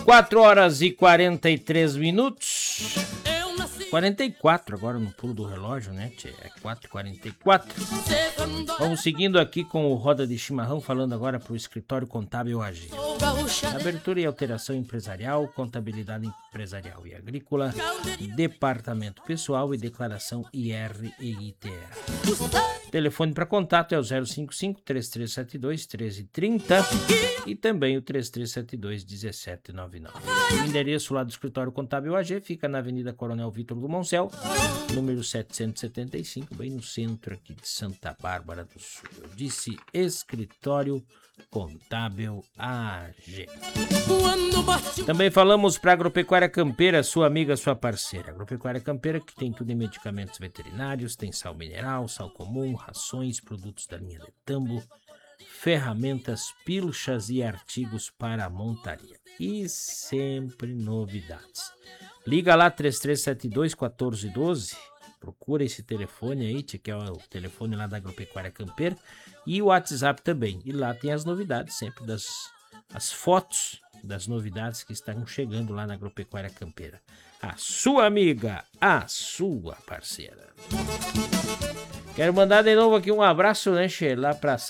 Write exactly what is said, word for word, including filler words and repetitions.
quatro horas e quarenta e três minutos. quarenta e quatro agora no pulo do relógio, né, tchê? É quatro e quarenta e quatro. Vamos seguindo aqui com o Roda de Chimarrão, falando agora para o Escritório Contábil A G. Abertura e alteração empresarial, contabilidade empresarial e agrícola, departamento pessoal e declaração I R e I T R. Telefone para contato é o zero cinco cinco, três três sete dois, um três três zero e também o três três sete dois, um sete nove nove. O endereço lá do Escritório Contábil A G fica na Avenida Coronel Vitor do Moncel, número setecentos e setenta e cinco, bem no centro aqui de Santa Bárbara do Sul. Eu disse Escritório Contábil A G. Também falamos para Agropecuária Campeira, sua amiga, sua parceira. Agropecuária Campeira, que tem tudo em medicamentos veterinários, tem sal mineral, sal comum, rações, produtos da linha de tambo, ferramentas, pilchas e artigos para a montaria. E sempre novidades. Liga lá três três sete dois, um quatro um dois, procura esse telefone aí, que é o telefone lá da Agropecuária Campeira, e o WhatsApp também. E lá tem as novidades, sempre das as fotos das novidades que estão chegando lá na Agropecuária Campeira. A sua amiga, a sua parceira. Quero mandar de novo aqui um abraço, né, Che, lá para